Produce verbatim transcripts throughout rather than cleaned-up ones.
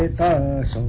ta so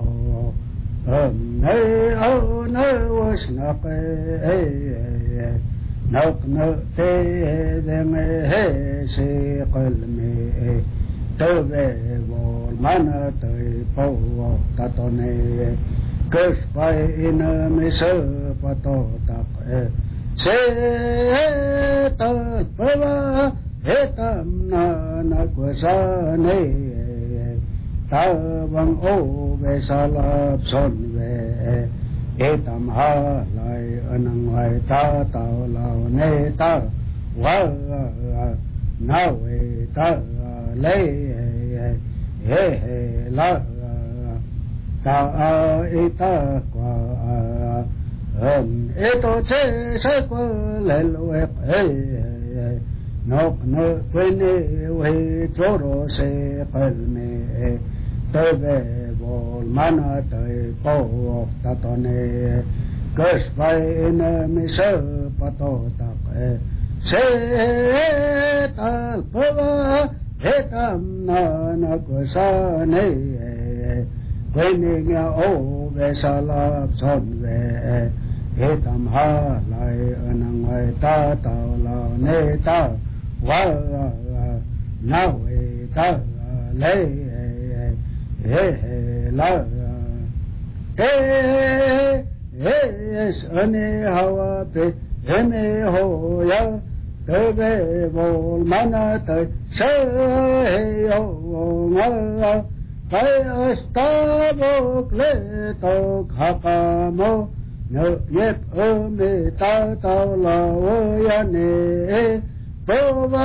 nay au nay was na pe nak na te de me he se qal me to ve vol mana te po ta to ne kes pai in me se pa to ta se ta pa he tam na na kwa sa ne ta vang ô về sa lạp son về ê tam ha lại anang hoài ta tao lao nê ta wa na we ta lê he he la ta ê ta qua hầm ê to chế sẽ qua lê lê ê nóc nơ quên ê we chỗ rồi sẽ phải mê tới về vol mana tới po ta to ne kes vai in mi sơ pa to ta se ta pa he tam na na ko sa ne quên nghe ô về sa la son về he tam ha lại anang ai ta tao la ne ta wa na we ta le he he la he he sane hawa pe he me ho ya te ve vol mana te se he yo nga kai asta bo kle to khapa mo no yep o me ta ta la o ya ne po va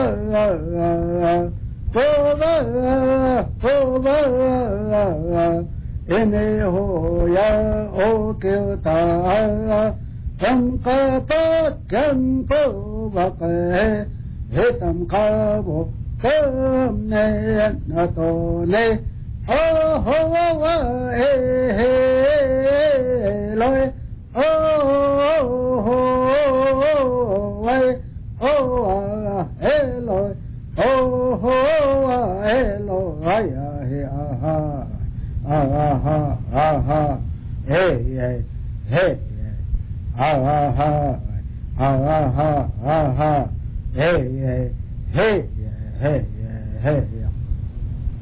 Pova, pova, ene ho ya o kilta, tam ka pa kam pova ke, he tam ka bo kam ne na to ne, ho ho wa he he loy, oh ho wa oh he loy. Oh ho hello aya he aha aha aha hey hey hey aha aha aha hey hey hey hey hey